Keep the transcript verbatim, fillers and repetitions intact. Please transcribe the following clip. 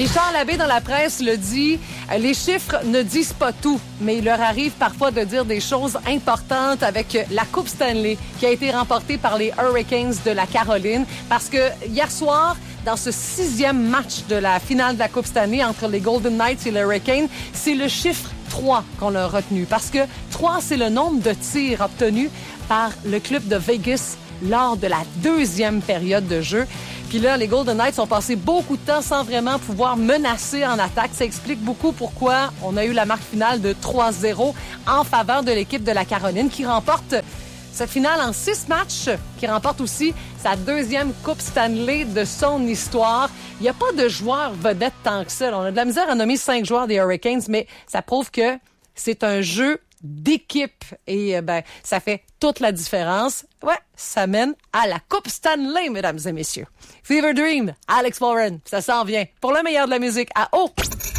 Richard Labbé dans la presse le dit, les chiffres ne disent pas tout, mais il leur arrive parfois de dire des choses importantes avec la Coupe Stanley qui a été remportée par les Hurricanes de la Caroline parce que hier soir, dans ce sixième match de la finale de la Coupe Stanley entre les Golden Knights et les Hurricanes, c'est le chiffre trois qu'on a retenu parce que trois, c'est le nombre de tirs obtenus par le club de Vegas lors de la deuxième période de jeu. Puis là, les Golden Knights ont passé beaucoup de temps sans vraiment pouvoir menacer en attaque. Ça explique beaucoup pourquoi on a eu la marque finale de trois zéro en faveur de l'équipe de la Caroline qui remporte cette finale en six matchs, qui remporte aussi sa deuxième Coupe Stanley de son histoire. Il n'y a pas de joueurs vedettes tant que ça. On a de la misère à nommer cinq joueurs des Hurricanes, mais ça prouve que c'est un jeu d'équipe et ben ça fait toute la différence. Ouais, ça mène à la Coupe Stanley, mesdames et messieurs. Fever Dream, Alex Warren, ça s'en vient. Pour le meilleur de la musique à haut.